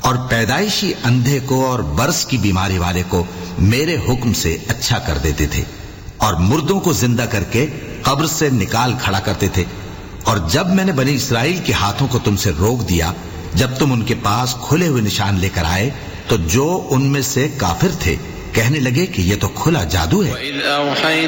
और पैदाइशी अंधे को और बर्स की बीमारी वाले को मेरे हुक्म से अच्छा कर देते थे और मुर्दों को जिंदा करके कब्र से निकाल खड़ा करते थे। और जब मैंने बनी इस्राइल के हाथों को तुमसे रोक दिया, जब तुम उनके पास खुले हुए निशान लेकर आए, तो जो उनमें से काफिर थे कहने लगे कि यह तो खुला जादू है।